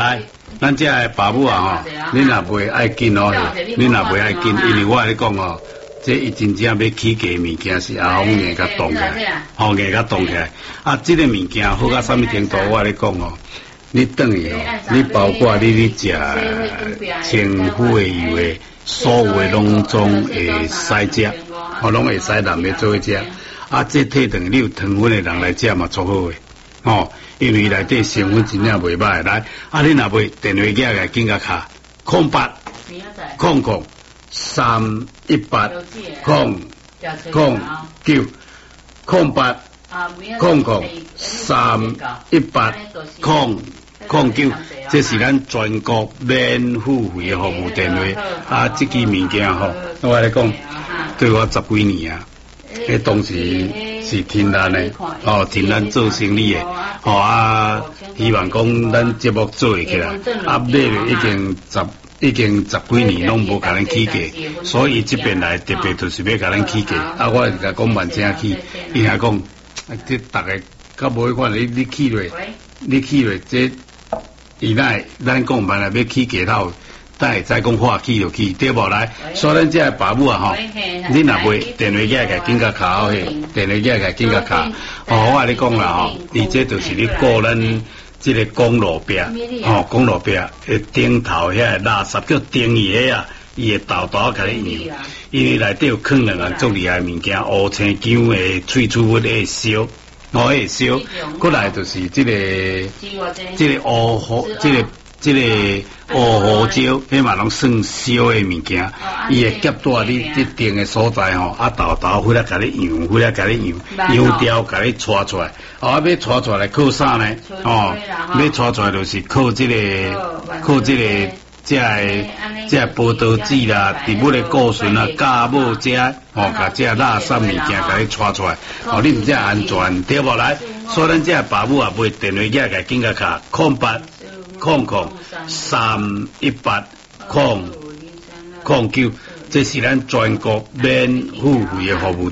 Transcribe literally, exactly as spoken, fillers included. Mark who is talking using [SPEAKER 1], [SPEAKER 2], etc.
[SPEAKER 1] 来，咱这个爸母啊吼，你若袂爱紧哦，你若袂爱紧，因为我跟你讲哦，这伊真正要起价物件是阿红硬甲冻起来，红硬甲冻起来。啊，这个物件好到什么程度？我跟你讲哦，你等于哦，你包括你咧食清府的油的，所有的拢总会使食，哦，拢会使人来做食。啊，这体等于你有糖分的人来食嘛，足好的。哦，因为内底成分真正袂歹。来，啊，你若袂电话机来紧甲卡，空八空空三一八空空九空八空空三一八空空九，这是咱全国免付费的服务电话。啊，这支物件吼，我来讲，对我十几年啊。迄当时是听咱的，哦，听咱做生意的，哦啊，希望讲咱节目做起来，啊，买了已经十已经十几年拢无甲咱起价，所以这边来特别就是要甲咱起价，啊，我甲讲万正起，伊还讲，这大概较无迄款，你你起落，你起落这，伊奈咱讲万来要起价头。但再讲话起就起，对无来，所以咱这爸母啊吼，你若袂电话机个紧甲卡好嘿，电话机个紧甲卡，哦，我跟你讲啦吼，伊这就是你个人这个公路壁，哦，公路壁诶顶头遐垃圾叫丁伊个啊，伊会豆豆甲你摇，因为内底有放两样足厉害物件，乌青姜诶萃取物会烧，哦会烧，过来就是这个这个乌胡这个。这个乌胡椒，迄嘛拢算烧的物件，伊会夹到你这定的所在吼，啊豆豆回来甲你扬，回来甲你扬，扬掉甲你搓出来，哦，要搓出来靠啥呢？哦，要搓出来就是靠这个，靠这个。这个这个葡萄籽啦，植物的果醇啊，加某这哦，甲这垃圾物件甲你搓出来，哦，你唔只安全，对无来？所以咱这爸母啊，买电话机甲紧甲卡，空八空空三一八空空九，这是咱全国免付费的服务。